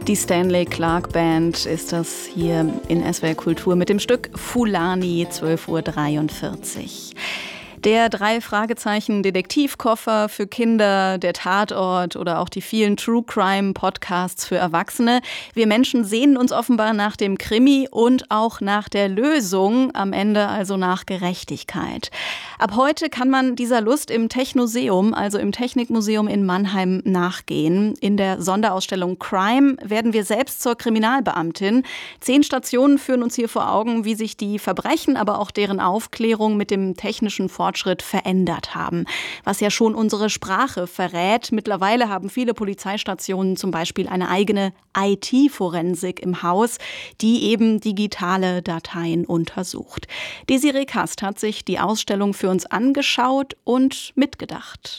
Die Stanley Clarke Band ist das hier in SWR Kultur mit dem Stück Fulani, 12:43 Uhr. Der 3-Fragezeichen-Detektivkoffer für Kinder, der Tatort oder auch die vielen True-Crime-Podcasts für Erwachsene. Wir Menschen sehnen uns offenbar nach dem Krimi und auch nach der Lösung, am Ende also nach Gerechtigkeit. Ab heute kann man dieser Lust im Technoseum, also im Technikmuseum in Mannheim, nachgehen. In der Sonderausstellung Crime werden wir selbst zur Kriminalbeamtin. 10 Stationen führen uns hier vor Augen, wie sich die Verbrechen, aber auch deren Aufklärung mit dem technischen Fortschritt verändert haben, was ja schon unsere Sprache verrät. Mittlerweile haben viele Polizeistationen zum Beispiel eine eigene IT-Forensik im Haus, die eben digitale Dateien untersucht. Desiree Kast hat sich die Ausstellung für uns angeschaut und mitgedacht.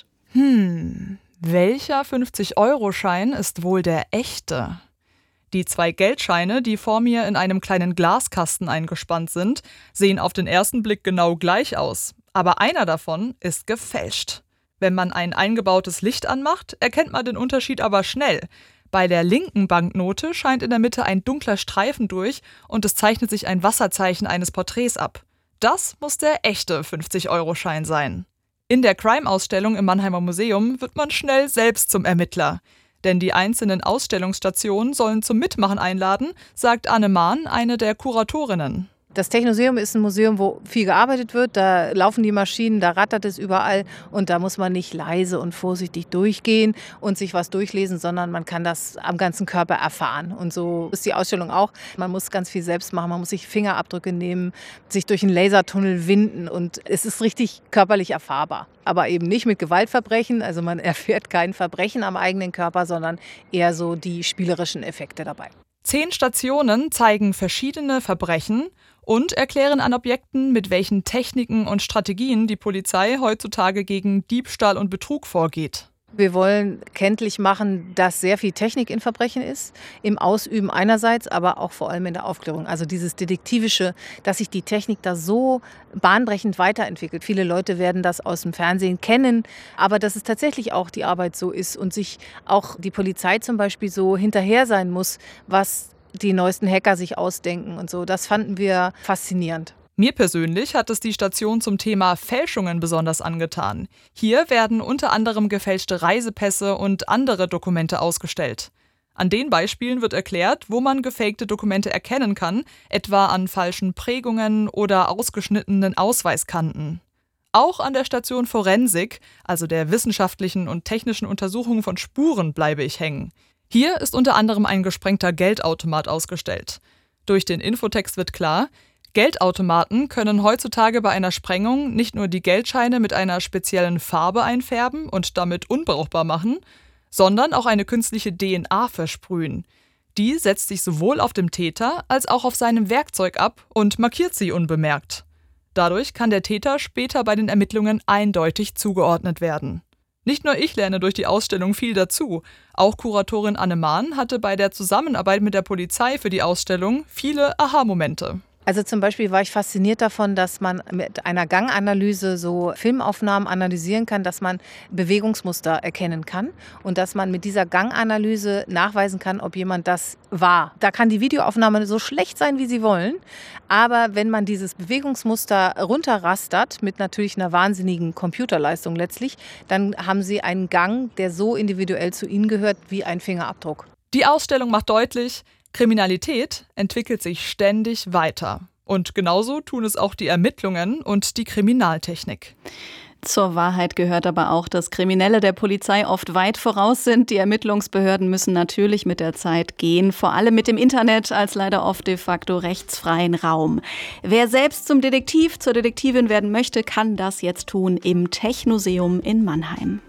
Welcher 50-Euro-Schein ist wohl der echte? Die 2 Geldscheine, die vor mir in einem kleinen Glaskasten eingespannt sind, sehen auf den ersten Blick genau gleich aus. Aber einer davon ist gefälscht. Wenn man ein eingebautes Licht anmacht, erkennt man den Unterschied aber schnell. Bei der linken Banknote scheint in der Mitte ein dunkler Streifen durch und es zeichnet sich ein Wasserzeichen eines Porträts ab. Das muss der echte 50-Euro-Schein sein. In der Crime-Ausstellung im Mannheimer Museum wird man schnell selbst zum Ermittler. Denn die einzelnen Ausstellungsstationen sollen zum Mitmachen einladen, sagt Anne Mahn, eine der Kuratorinnen. Das Technoseum ist ein Museum, wo viel gearbeitet wird. Da laufen die Maschinen, da rattert es überall. Und da muss man nicht leise und vorsichtig durchgehen und sich was durchlesen, sondern man kann das am ganzen Körper erfahren. Und so ist die Ausstellung auch. Man muss ganz viel selbst machen. Man muss sich Fingerabdrücke nehmen, sich durch einen Lasertunnel winden. Und es ist richtig körperlich erfahrbar. Aber eben nicht mit Gewaltverbrechen. Also man erfährt kein Verbrechen am eigenen Körper, sondern eher so die spielerischen Effekte dabei. 10 Stationen zeigen verschiedene Verbrechen und erklären an Objekten, mit welchen Techniken und Strategien die Polizei heutzutage gegen Diebstahl und Betrug vorgeht. Wir wollen kenntlich machen, dass sehr viel Technik in Verbrechen ist, im Ausüben einerseits, aber auch vor allem in der Aufklärung. Also dieses Detektivische, dass sich die Technik da so bahnbrechend weiterentwickelt. Viele Leute werden das aus dem Fernsehen kennen, aber dass es tatsächlich auch die Arbeit so ist und sich auch die Polizei zum Beispiel so hinterher sein muss, was die neuesten Hacker sich ausdenken und so. Das fanden wir faszinierend. Mir persönlich hat es die Station zum Thema Fälschungen besonders angetan. Hier werden unter anderem gefälschte Reisepässe und andere Dokumente ausgestellt. An den Beispielen wird erklärt, wo man gefakte Dokumente erkennen kann, etwa an falschen Prägungen oder ausgeschnittenen Ausweiskanten. Auch an der Station Forensik, also der wissenschaftlichen und technischen Untersuchung von Spuren, bleibe ich hängen. Hier ist unter anderem ein gesprengter Geldautomat ausgestellt. Durch den Infotext wird klar, Geldautomaten können heutzutage bei einer Sprengung nicht nur die Geldscheine mit einer speziellen Farbe einfärben und damit unbrauchbar machen, sondern auch eine künstliche DNA versprühen. Die setzt sich sowohl auf dem Täter als auch auf seinem Werkzeug ab und markiert sie unbemerkt. Dadurch kann der Täter später bei den Ermittlungen eindeutig zugeordnet werden. Nicht nur ich lerne durch die Ausstellung viel dazu. Auch Kuratorin Anne Mahn hatte bei der Zusammenarbeit mit der Polizei für die Ausstellung viele Aha-Momente. Also zum Beispiel war ich fasziniert davon, dass man mit einer Ganganalyse so Filmaufnahmen analysieren kann, dass man Bewegungsmuster erkennen kann und dass man mit dieser Ganganalyse nachweisen kann, ob jemand das war. Da kann die Videoaufnahme so schlecht sein, wie sie wollen, aber wenn man dieses Bewegungsmuster runterrastert, mit natürlich einer wahnsinnigen Computerleistung letztlich, dann haben sie einen Gang, der so individuell zu ihnen gehört wie ein Fingerabdruck. Die Ausstellung macht deutlich, Kriminalität entwickelt sich ständig weiter. Und genauso tun es auch die Ermittlungen und die Kriminaltechnik. Zur Wahrheit gehört aber auch, dass Kriminelle der Polizei oft weit voraus sind. Die Ermittlungsbehörden müssen natürlich mit der Zeit gehen, vor allem mit dem Internet als leider oft de facto rechtsfreien Raum. Wer selbst zum Detektiv, zur Detektivin werden möchte, kann das jetzt tun im Technoseum in Mannheim.